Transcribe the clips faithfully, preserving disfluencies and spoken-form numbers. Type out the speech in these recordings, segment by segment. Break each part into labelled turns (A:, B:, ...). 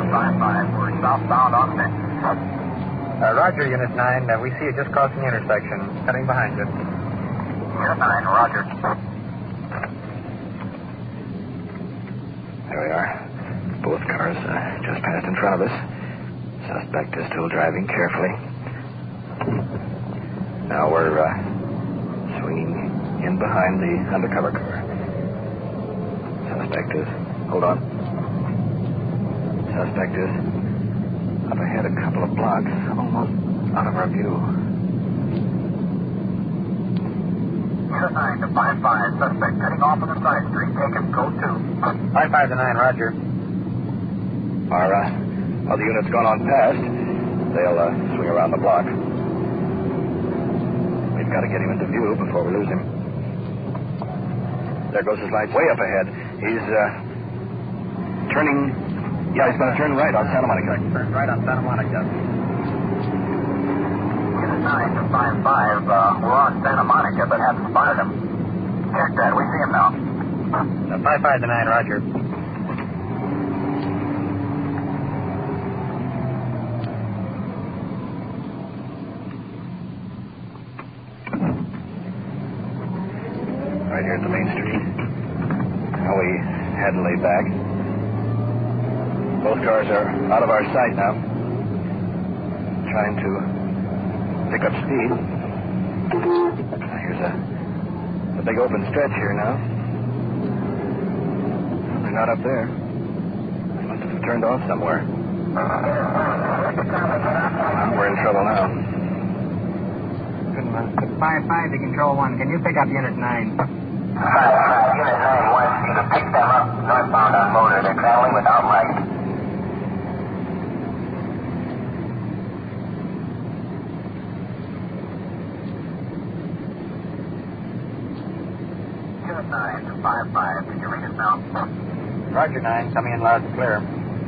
A: to five five. We're southbound on Bench.
B: Uh, Roger, Unit nine. Uh, we see you just crossing the intersection. Heading behind you.
A: Unit nine, Roger.
C: There we are. Both cars uh, just passed in front of us. Suspect is still driving carefully. Now we're uh, swinging in behind the undercover car. Suspect is... Hold on. Suspect is up ahead a couple of blocks, almost out of our view.
A: Unit nine to five five. Suspect heading off on the side street. Take him. Code two.
B: five five to nine, Roger.
C: Our uh, other unit's gone on past. They'll uh, swing around the block. We've got to get him into view before we lose him. There goes his lights way up ahead. He's uh, turning... Yeah, he's going to turn right on Santa Monica.
B: Turn right on Santa Monica.
A: Unit nine to five five. Uh, we're on Santa Monica, but haven't spotted him. Check that. We see him now.
B: Uh, five five to nine, Roger.
C: Right here at the main street. Now we had to lay back. Both cars are out of our sight now. Trying to pick up speed. Here's a, a big open stretch here now. Well, they're not up there. They must have turned off somewhere. Well, we're in trouble now.
B: five five to Control one. Can you pick up Unit nine?
A: five five. Unit nine wants you to pick them up northbound on motor. They're traveling without lights. Unit nine to five five. Can you read us now?
B: Roger, nine. Coming in loud and clear.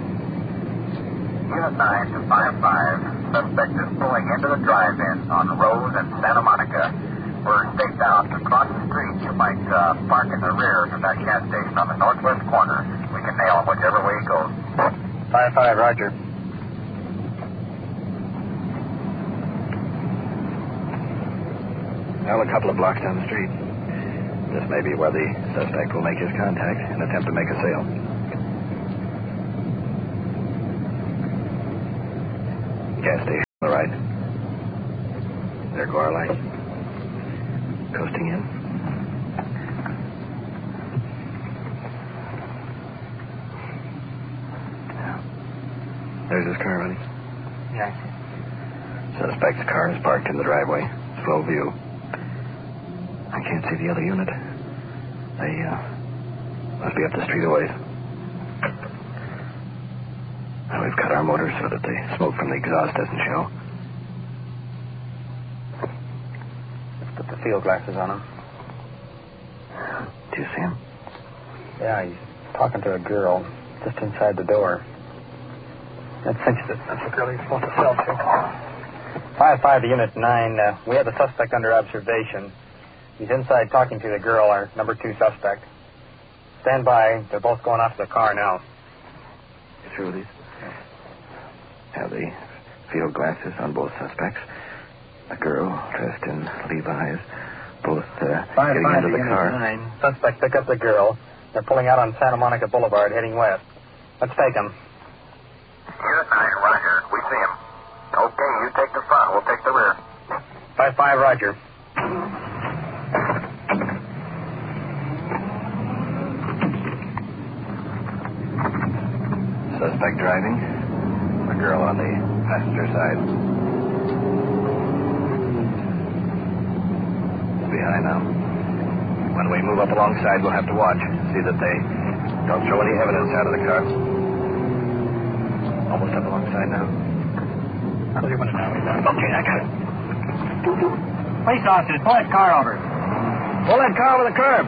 A: Unit nine to five five. Suspect is pulling into the drive-in on Rose and Santa Monica. We're staked out across the street. You might uh, park in the rear of that gas station on the northwest corner. We can nail him whichever way he goes.
B: five five, Roger.
C: Well, a couple of blocks down the street. This may be where the suspect will make his contact and attempt to make a sale. Gas station on the right. There go our lights. Coasting in. There's his car running.
B: Yeah.
C: Suspect's car is parked in the driveway. Slow view. I can't see the other unit. They uh, must be up the street a ways. Now we've cut our motors so that the smoke from the exhaust doesn't show.
B: Let's put the field glasses on him.
C: Do you see him?
B: Yeah, he's talking to a girl just inside the door. That cinches it. That's the girl he's supposed to sell to. five five to Unit nine. Uh, we have the suspect under observation. He's inside talking to the girl, our number two suspect. Stand by. They're both going off to the car now.
C: You through with these? Have the field glasses on both suspects. A girl dressed in Levi's. Both uh,
B: Five,
C: getting
B: five
C: into the
B: to
C: car.
B: Unit nine. Suspect pick up the girl. They're pulling out on Santa Monica Boulevard, heading west. Let's take them.
A: Unit nine, Roger. We see him. Okay, you take the front. We'll take the rear.
B: five five, Roger.
C: Suspect driving. A girl on the passenger side. Behind now. When we move up alongside, we'll have to watch. See that they don't throw any evidence out of the car. Almost up alongside now.
B: How do you want to know?
C: Okay, I got it.
B: Police officers, pull that car over.
C: Pull that car over the curb.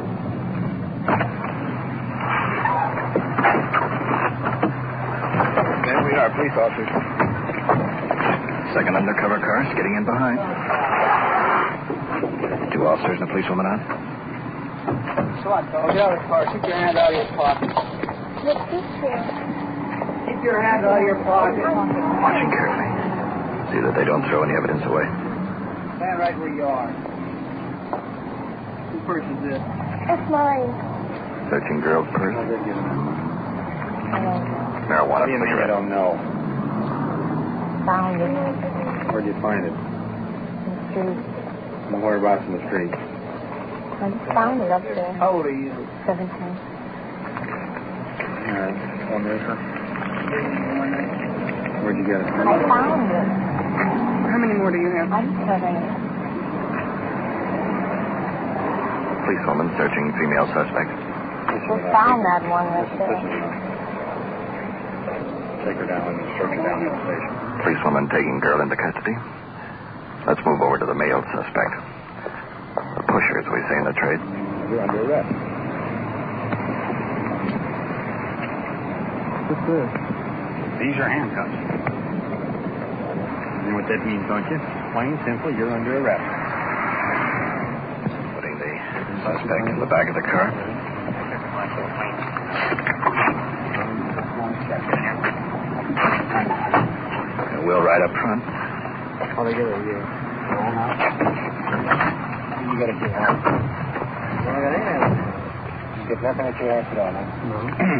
C: There we are, police officers. Second undercover car is getting in behind. Two officers and a policewoman on.
D: So I told you, out of the car. Stick your hand out of your pocket.
E: What's this for?
D: Keep your hands out of your pocket.
C: Watching carefully. See that they don't throw any evidence away.
D: Stand right where you are. Whose purse is this?
E: It's mine.
C: Searching girl's purse.
B: I did get it.
C: Marijuana
B: What do you mean you
C: cigarette.
B: don't know?
E: Found it.
B: Where'd you find it?
E: In the street.
B: And whereabouts in the street?
E: I just found it up there.
D: How old are you?
E: Seventeen.
B: All right. One racer. Where'd you get it?
E: I found it.
D: How many more do you have?
E: I'm seven.
C: Policewoman searching female suspect.
E: We found that one right there.
B: Take her down and search her down at the station.
C: Policewoman taking girl into custody. Let's move over to the male suspect. The pusher, as we say in the trade.
B: You're under arrest.
D: What's this?
B: These are handcuffs. You know what that means, don't you? Plain, simple, you're under arrest.
C: Putting the suspect in the back of the car. And we'll ride up front.
B: Oh, they get it, yeah. You got to get out.
D: Well, I got in.
B: You get nothing at your ass at all, huh?
D: No.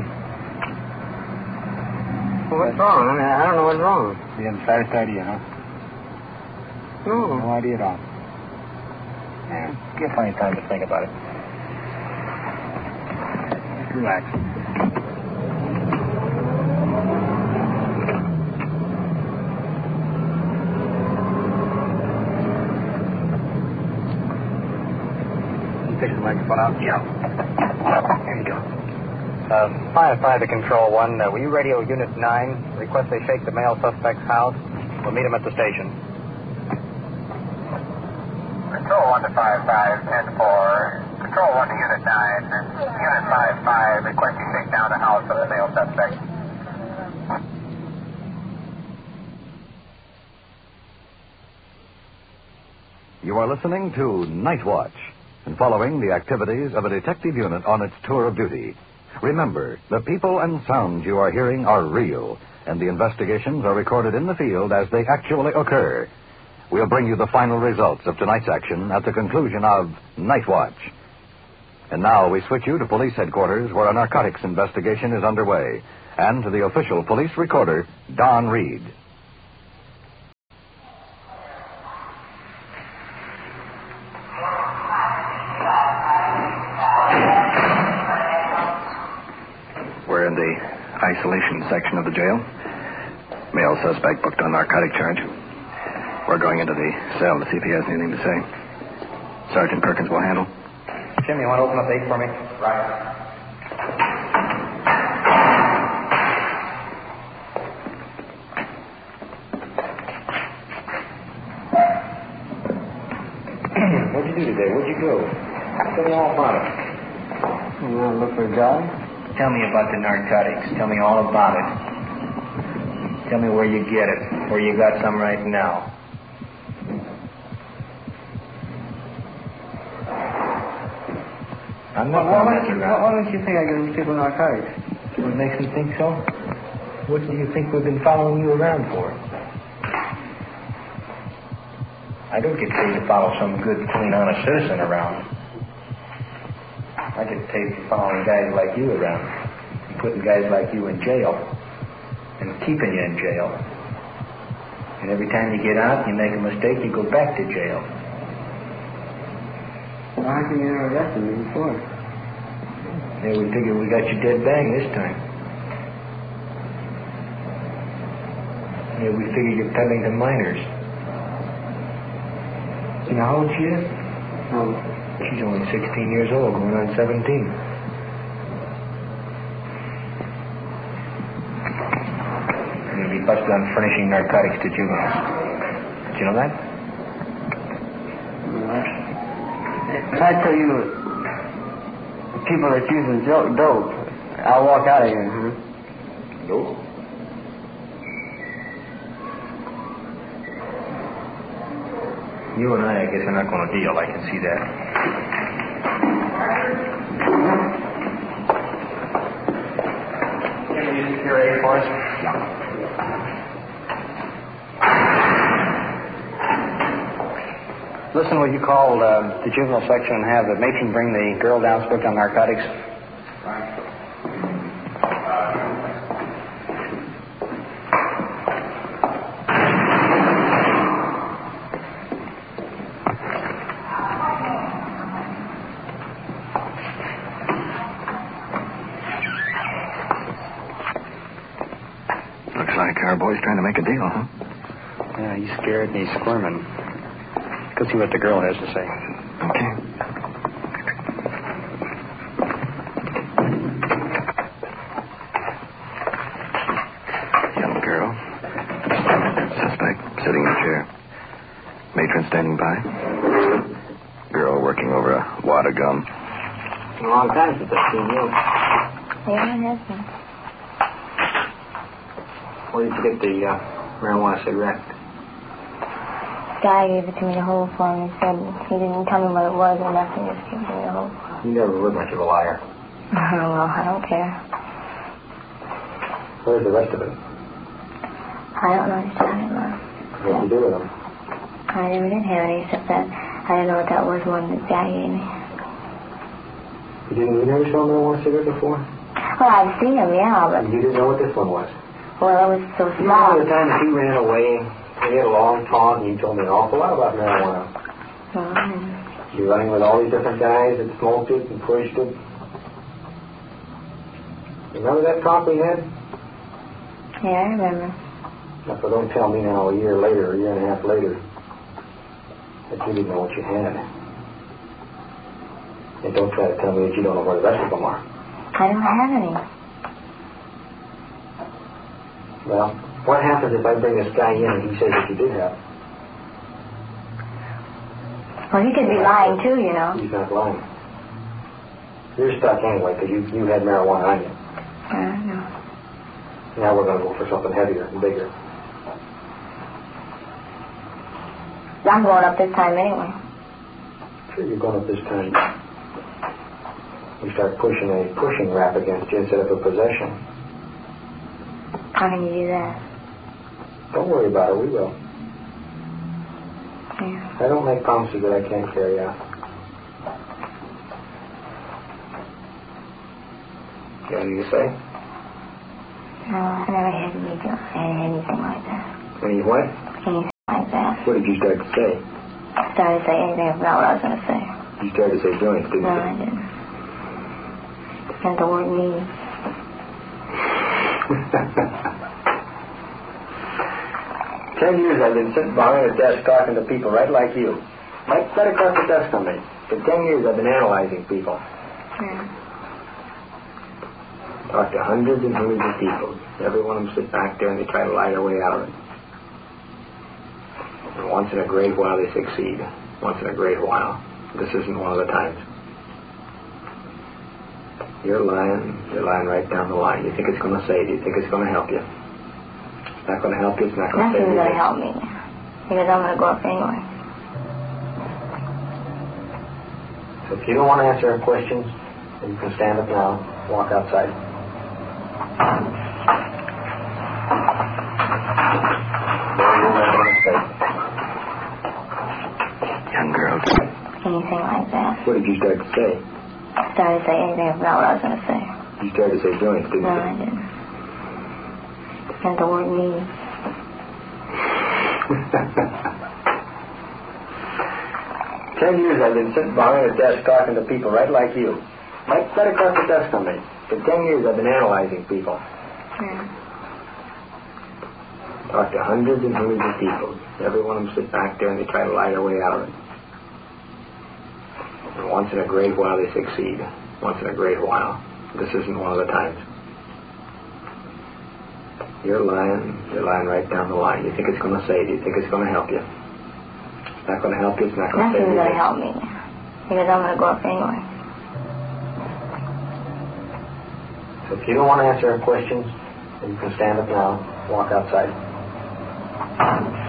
D: Well, what's wrong? I mean, I don't know what's wrong.
B: You haven't the slightest idea, huh?
D: No.
B: No idea at all. Yeah, give plenty of time to think about it. Just relax. You take the microphone out?
C: Yeah.
B: Here you go. Uh, five five to Control one. Uh, will you radio Unit nine? Request they shake the male suspect's house. We'll meet him at the station.
A: Control one to five five, ten four. Control one to Unit nine. Unit five five, request you shake down the house of the male suspect.
F: You are listening to Night Watch and following the activities of a detective unit on its tour of duty. Remember, the people and sounds you are hearing are real, and the investigations are recorded in the field as they actually occur. We'll bring you the final results of tonight's action at the conclusion of Night Watch. And now we switch you to police headquarters where a narcotics investigation is underway, and to the official police recorder, Don Reed.
C: We're in the isolation section of the jail. Male suspect booked on narcotic charge. We're going into the cell to see if he has anything to say. Sergeant Perkins will handle.
B: Jim, you want to open up eight for me?
A: Right.
B: What'd you do today? Where'd you go? Tell me all about it.
D: You want to look for a job?
B: Tell me about the narcotics. Tell me all about it. Tell me where you get it. Where you got some right now. I'm not
D: Why, why,
B: going to mess
D: don't you,
B: around.
D: why don't you think I get these people narcotics?
B: What makes you think so? What do you think we've been following you around for? I don't get paid to follow some good, clean, honest citizen around. I get paid for following guys like you around and putting guys like you in jail and keeping you in jail. And every time you get out, you make a mistake, you go back to jail.
D: Well, how come you never arrested me before?
B: Yeah, we figure we got you dead bang this time. Yeah, we figure you're peddling to minors. You know how old she is?
D: Um,
B: She's only sixteen years old, going on seventeen. You're going to be busted on furnishing narcotics to juveniles. Did you know that?
D: if I tell you people that's using jo- dope, I'll walk out of here, huh?
B: Dope? You and I, I guess, are not going to deal. I can see that.
D: Give me you secure eight for us?
B: Listen, will you call uh, the juvenile section and have the matron bring the girl down hooked on narcotics?
C: Looks like our boy's trying to make a deal, huh?
B: Yeah, he's scared and he's squirming. Let's see what the girl has to say.
C: Okay. Young girl. Suspect sitting in a chair. Matron standing by. Girl working over a wad of gum.
D: A long time since I've seen you.
E: Yeah, it has been.
D: Where did you get the uh, marijuana cigarette?
E: Guy gave it to me to hold for him. He said he didn't tell me what it was or nothing. Just gave me to hold.
D: You never were much of a liar.
E: Well, I don't care.
D: Where's the rest of it?
E: I don't know what you're talking about.
D: What did you do with them?
E: I never did have any except that I didn't know what that was one that Guy gave me.
D: You didn't you never saw a marijuana cigarette before?
E: Well, I've seen them, yeah, but
D: You didn't know what this one was?
E: well, it was so
D: You remember
E: small.
D: the time that he ran away? We had a long talk, and you told me an awful lot about marijuana.
E: Well, I didn't.
D: You running with all these different guys that smoked it and pushed it. Remember that talk we had?
E: Yeah, I remember.
D: Now, so don't tell me now a year later, a year and a half later, that you didn't know what you had. And don't try to tell me that you don't know where the rest of them are.
E: I don't have any.
D: Well, what happens if I bring this guy in and he says that you did have?
E: Well, he could be lying too, you know.
D: He's not lying. You're stuck anyway because you, you had marijuana on you.
E: I know.
D: Now we're going to go for something heavier and bigger.
E: I'm going up this time anyway.
D: Sure, you're going up this time. We start pushing a pushing rap against you instead of a possession.
E: How can you do that?
D: Don't worry about it. We will.
E: Yeah.
D: I don't make promises that I can't carry out. You got anything to say?
E: No, I never had any, anything like that.
D: Any what?
E: Anything like that.
D: What did you start to say?
E: I started to say anything about what I was going to say.
D: You started to say joints, didn't
E: No,
D: you?
E: I didn't. And the word me.
D: Ten years I've been sitting behind a desk talking to people right like you. Right, right across the desk from me. For ten years I've been analyzing people.
E: Yeah.
D: Talked to hundreds and hundreds of people. Every one of them sit back there and they try to lie their way out of it. And once in a great while they succeed. Once in a great while. This isn't one of the times. You're lying. You're lying right down the line. You think it's going to save you. You think it's going to help you. It's not going to help you. It's not going to save you.
E: Nothing's going to help me. Because I'm going to go up anyway.
D: So if you don't want to answer our questions, then you can stand up now. Walk outside.
C: Young girl.
E: Anything like that.
D: What did you start to say?
E: I started to say anything about what I was going to say.
D: You started to say joints, didn't
E: No,
D: you?
E: I didn't. And the word me.
D: Ten years I've been sitting behind a desk talking to people right like you. Right, right across the desk from me. For ten years I've been analyzing people.
E: Yeah.
D: Talked to hundreds and hundreds of people. Every one of them sit back there and they try to lie their way out of it. And once in a great while they succeed. Once in a great while. This isn't one of the times. You're lying. You're lying right down the line. You think it's going to save you. You think it's going to help you. It's not going to help you. It's not going to save you.
E: Nothing's going to help me. Because I'm going to go up anyway.
D: So if you don't want to answer our questions, then you can stand up now. Walk outside.